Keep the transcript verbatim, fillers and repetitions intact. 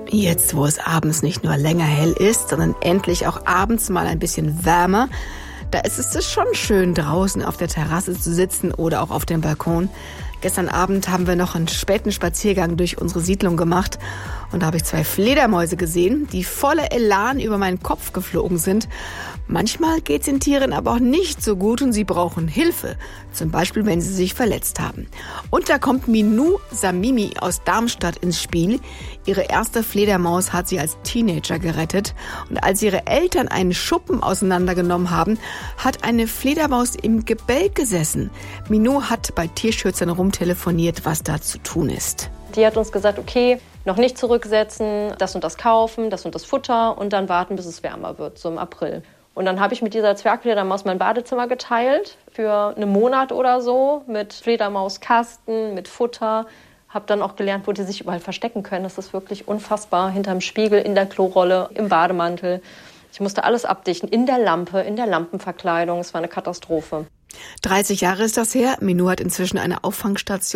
Jetzt, wo es abends nicht nur länger hell ist, sondern endlich auch abends mal ein bisschen wärmer, da ist es schon schön, draußen auf der Terrasse zu sitzen oder auch auf dem Balkon. Gestern Abend haben wir noch einen späten Spaziergang durch unsere Siedlung gemacht und da habe ich zwei Fledermäuse gesehen, die voller Elan über meinen Kopf geflogen sind. Manchmal geht es den Tieren aber auch nicht so gut und sie brauchen Hilfe, zum Beispiel wenn sie sich verletzt haben. Und da kommt Minou Samimi aus Darmstadt ins Spiel. Ihre erste Fledermaus hat sie als Teenager gerettet und als ihre Eltern einen Schuppen auseinandergenommen haben, hat eine Fledermaus im Gebälk gesessen. Minou hat bei Tierschützern rumtelefoniert, was da zu tun ist. Die hat uns gesagt, okay, noch nicht zurücksetzen, das und das kaufen, das und das Futter und dann warten, bis es wärmer wird, so im April. Und dann habe ich mit dieser Zwergfledermaus mein Badezimmer geteilt für einen Monat oder so mit Fledermauskasten, mit Futter. Habe dann auch gelernt, wo die sich überall verstecken können. Das ist wirklich unfassbar. Hinterm Spiegel, in der Klorolle, im Bademantel. Ich musste alles abdichten, in der Lampe, in der Lampenverkleidung. Es war eine Katastrophe. dreißig Jahre ist das her. Minou hat inzwischen eine Auffangstation